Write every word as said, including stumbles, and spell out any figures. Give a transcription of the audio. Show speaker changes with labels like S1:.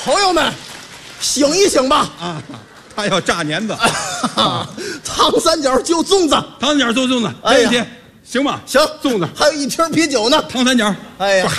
S1: 朋友们，醒一醒吧！
S2: 啊，他要炸年子，
S1: 啊、糖三角就粽子，
S2: 糖三角做粽子，
S1: 哎呀
S2: 没问题，行吧？
S1: 行，
S2: 粽子
S1: 还有一瓶啤酒呢。
S2: 糖三角，
S1: 哎呀。